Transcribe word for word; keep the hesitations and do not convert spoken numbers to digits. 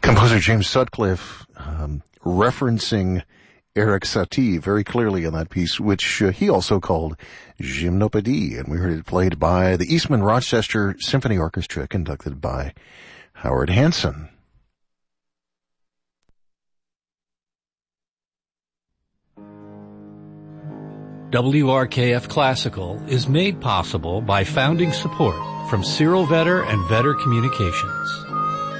Composer James Sutcliffe um, referencing Eric Satie very clearly in that piece, which uh, he also called Gymnopédie, and we heard it played by the Eastman Rochester Symphony Orchestra, conducted by Howard Hanson. W R K F Classical is made possible by founding support from Cyril Vetter and Vetter Communications.